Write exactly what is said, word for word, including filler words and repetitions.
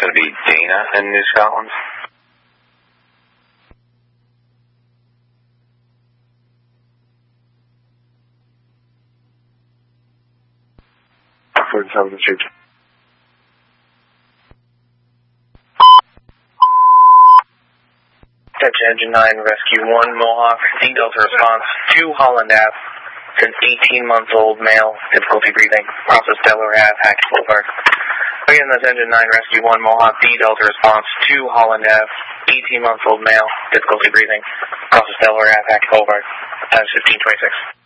going to be Dana in New Scotland. forty-seven Street. Attention Engine nine, Rescue one, Mohawk, D Delta response, two Holland Ave. It's an eighteen-month-old male, difficulty breathing, process Delaware Ave, Hackett Boulevard. Again, that's Engine nine, Rescue one, Mohawk, D Delta response, two Holland Ave, eighteen-month-old male, difficulty breathing, process Delaware Ave, Hackett Boulevard. Times fifteen twenty-six.